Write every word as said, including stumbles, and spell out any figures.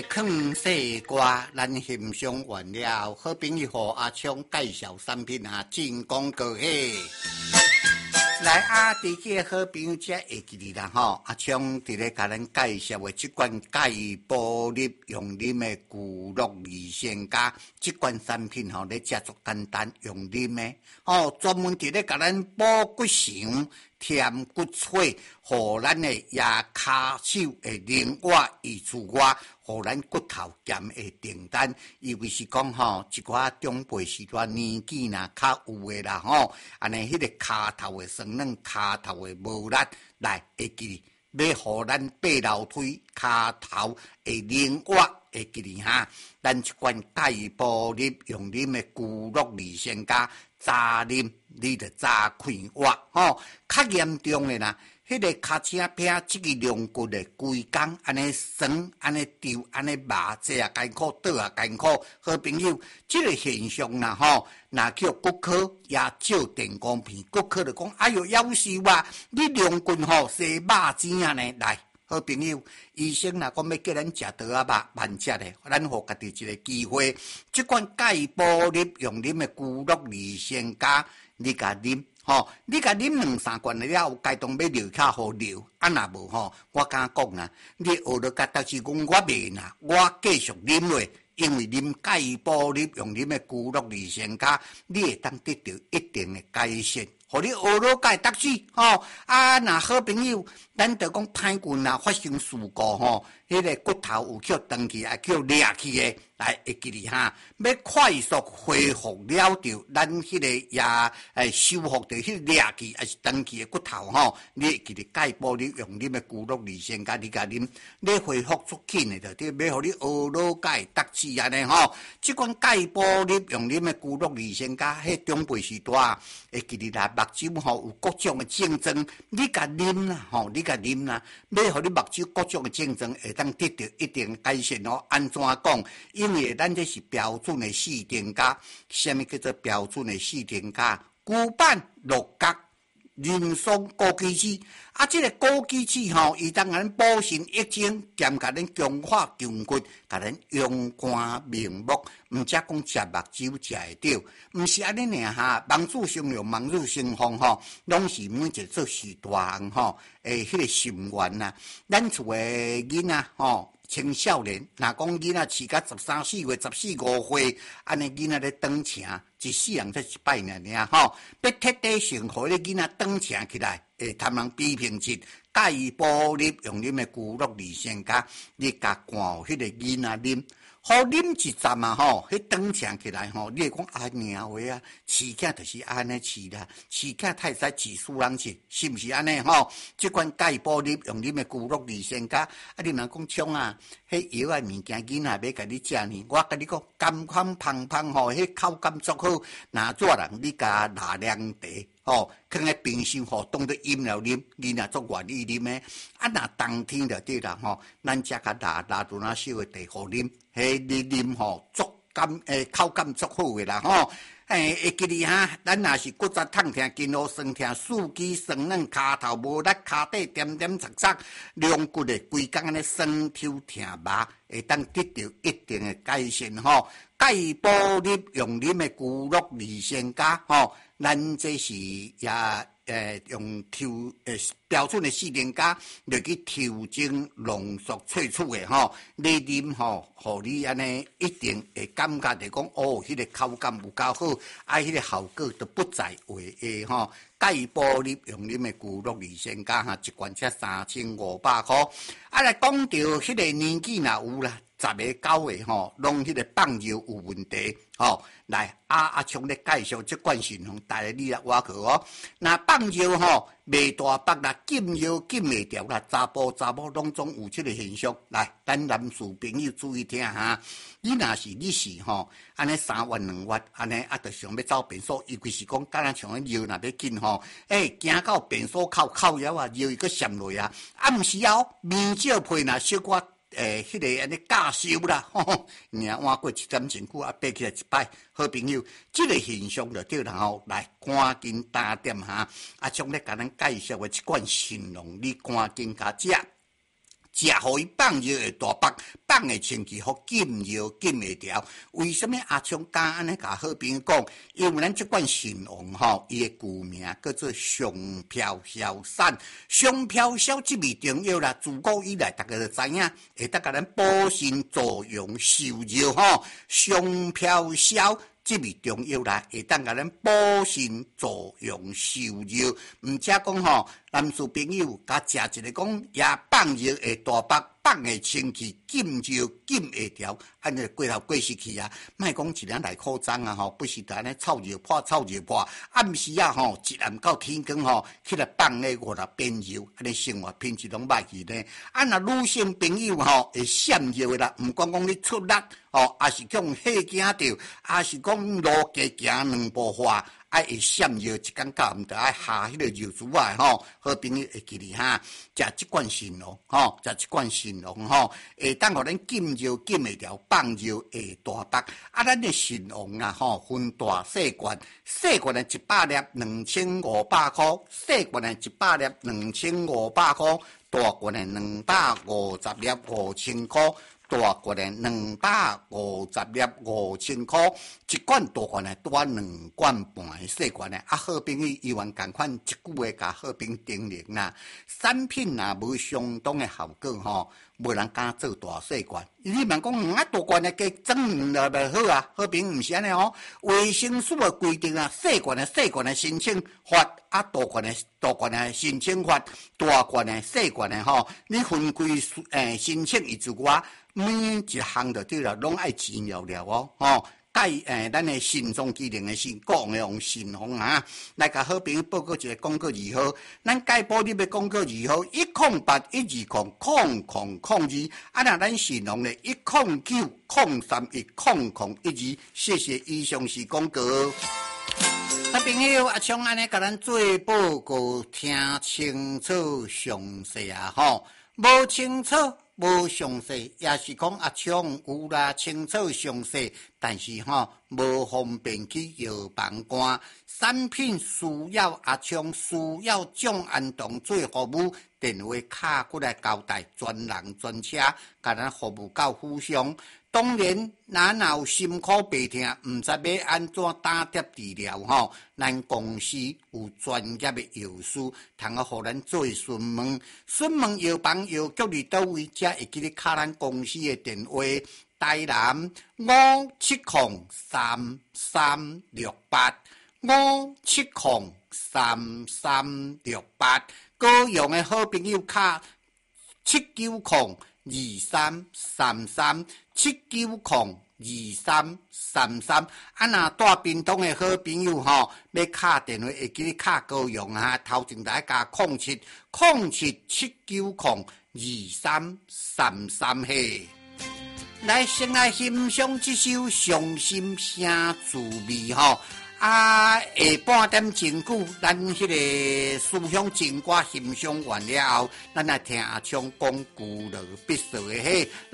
放细瓜，咱欣赏完了。好朋友和阿昌介绍产品啊，进广告嘿。来啊！第几个好朋友才会记哩啦吼？阿昌伫咧甲咱介绍的即款钙玻璃用啉的骨肉离线加，即款产品吼，咧食足简单用啉的吼，专门伫咧甲咱补骨肠、添骨髓，互咱的牙骹手的灵活易除外，互咱骨头减会定单。尤其是讲吼，一寡长辈时段年纪若较有诶啦吼，安尼迄个骹头的酸软、骹头的无力，来会记要互咱爬楼梯骹头会灵活会记哩哈。咱一罐钙玻璃用啉的骨肉离线加早啉，你着早开活吼。较严重的啦。迄个骹车片，即个龙骨的规工安尼酸，安尼丢，安尼麻，坐也艰苦，倒也艰苦。好朋友，即、这个现象啦吼，若叫骨科也照电光片，骨科就讲，哎哟，夭寿啊！你龙骨吼洗肉钱啊呢？来，好朋友，医生若讲要叫咱食倒啊肉，慢食咧，咱互家己一个机会，即款钙玻璃用啉的骨肉离线加，你甲啉。吼，你甲啉两三罐了后，该当要留卡好留，啊若无吼，我敢讲啦，你学了甲但是讲我袂啦，我继续啉落，因为啉钙玻璃用啉的骨肉离线卡，你会当得到一定的改善。互你学了解得死吼，啊，若好朋友，咱着讲歹运啊，发生事故吼，迄、那个骨头有叫长去，也叫裂去的，来会记哩哈。要快速恢复了着，咱迄个牙诶修复着迄个裂去还是长去的骨头吼，你会记哩钙玻璃用啉的骨肉离线甲你甲啉，你恢复足紧的着，对，要互你学了解得死安尼吼。即款钙玻璃用啉的骨肉离线甲，迄长辈时代会记哩啦。目睭吼有各种的竞争，你甲啉啦吼，你甲啉啦，要互你目睭各种的竞争，会当得到一定改善哦。安怎讲？因为咱这是标准的四点加，什么叫做标准的四点加？骨板六角。人松枸杞子，啊，这个枸杞子吼，伊当然补肾益精，兼甲咱强化筋骨，甲咱用肝明目，毋则讲食目睭食会着，毋是安尼尔哈。望子成龙，望子成凤吼，拢是每一做事大项吼，诶，迄个心愿呐。咱厝诶囡仔吼。青少年，若讲囡仔饲到十三四岁、十四五岁，安尼囡仔咧长请，一世人才一摆尔尔吼。要彻底性互迄个囡仔长请起来，会贪人比平质，钙玻璃用啉的骨肉离线加，你甲灌互迄个囡仔啉。好啉一站啊吼，迄长请起来吼，你会讲啊娘话啊，饲囝就是安尼饲啦，饲囝太使饲输人饲，是毋是安尼吼？即款钙玻璃用啉的骨肉离线加，啊你若讲冲啊，迄药啊物件囡仔要甲你食呢，我甲你讲甘款芳芳吼，迄口感足好，若做人你甲拿两茶。哦，放在冰箱吼，当作饮料啉，囡仔足愿意啉诶。啊，若冬天就对啦吼，咱食较辣辣度那少诶茶互啉，迄你啉吼足感诶口感足好诶啦吼。诶，会记哩哈，咱若是骨质痛痛、筋络酸痛、四肢酸软、骹头无力、骹底点点擦擦、两骨诶规工安尼酸抽痛麻，会当得到一定诶改善吼。钙玻璃用啉诶骨肉离线加吼。咱这是也诶用抽诶标准的四点加落去抽精浓缩萃取诶吼，你啉吼，互你安尼一定会感觉着讲哦，迄、那个口感有够好，啊，迄、那个效果都不在话下吼。钙玻璃用啉诶骨肉离线加哈，一罐才三千五百块。啊，来讲到迄个年纪若有啦。十个九个吼，拢迄个放尿有问题吼。来，阿阿昌咧介绍即款信用，带来你来我去哦。那放尿吼，未大腹啦，禁尿禁袂掉啦，查甫查某拢总有即个现象。来，咱男士朋友注意听哈。你若是你是吼，安尼三月两月，安尼啊，着想要走便所，尤其是讲，敢若像尿若要紧吼，诶，行到便所口口了啊，尿伊个渗落啊，啊，毋是哦，面罩皮若小可。诶，迄、那个安尼假收啦，吼吼，尔换过一点前久啊，爬起来一摆，好朋友，即、这个现象就对啦吼，来赶紧打点哈，啊，将咧甲咱介绍的即款形容，你赶紧甲食。 食互伊放尿会大腹，放的清气好禁尿禁会调。为什么阿昌敢安尼甲好朋友讲？因为咱即款神王吼，伊的旧名叫做上飘消散。上飘消即味中药啦，自古以来大家都知影，会当甲咱补肾助阳受热吼。上飘消即味中药啦，会当甲咱补肾助阳受热。毋则讲吼，男士朋友甲食一个讲也放热会大腹，放的清气，禁热禁会调，安尼过头过失去啊！莫讲一日来扩张啊吼，不是就安尼臭热破臭热破，暗时啊吼，一暗到天光吼，起来放咧五六变热，安尼生活品质拢歹去呢。啊，若女性朋友吼会闪热啦，毋管讲你出力吼，也是讲火惊着，也是讲路加行两步花。爱会闪热，一感觉毋得爱下迄个热珠啊吼，好朋友会记哩哈，食即罐神龙吼，食即罐神龙吼，会当互咱禁热禁会调，放热会大腹。啊，咱的神龙啊吼，分大细罐，细罐的一百粒两千五百箍，细罐的一百粒两千五百箍，大罐的两百五十粒五千箍。大罐的两百五十粒五千块，一罐大罐的多两罐半的细罐的。啊，好朋友依然共款一句话，甲好朋友叮咛啦。产品若无相当的效果吼，无人敢做大细罐。你问讲啊，大罐的加装了袂好啊？好朋友毋是安尼哦。卫生署的规定啊，细罐的细罐的申请发，啊大罐的大罐的申请发，大罐的细罐的吼，你分开诶申请以之外。每一项就对了，拢爱钱了了哦，吼！介诶，咱诶肾脏机能诶肾，讲诶用肾风啊，来甲好朋友报告一个广告如何？咱介保你要广告如何？一空八一二空空空空二，啊那咱肾风咧一空九空三一空空一二，谢谢以上是广告。啊，朋友阿昌安尼甲咱做报告，听清楚详细啊吼，无清楚。无详细，也是讲阿昌有啦清楚详细，但是吼无方便去药房关。产品需要阿昌需要蒋安东做服务，电话卡过来交代，专人专车，甲咱服务到府上。当然，若若有心苦白痛，毋知要安怎打点治疗吼，咱公司有专业的药师，通啊，互咱做询问。询问药房药局伫倒位，才会记得卡咱公司的电话：台南五七零三三六八五七零三三六八。高雄的好朋友卡七九零。二三三三七九零二三三三，啊那大屏东的好朋友吼，要卡电话会记得卡高雄啊，头前来加零七零七七九零二三三三嘿。来先来欣赏这首伤心声滋味吼。啊，下半点前久，咱迄个思乡情歌欣赏完了后，咱来听阿昌讲古老必说的嘿。